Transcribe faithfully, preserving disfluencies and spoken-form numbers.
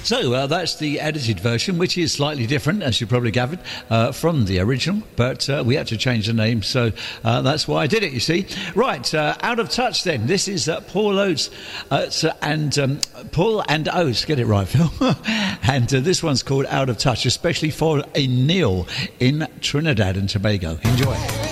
So uh, that's the edited version, which is slightly different, as you probably gathered, uh, from the original, but uh, we had to change the name, so uh, that's why I did it, you see. Right, uh, Out of Touch then. This is uh, Paul Oates uh, so, and um, Paul and Oates, get it right, Phil. And uh, this one's called Out of Touch, especially for a Neil in Trinidad and Tobago. Enjoy.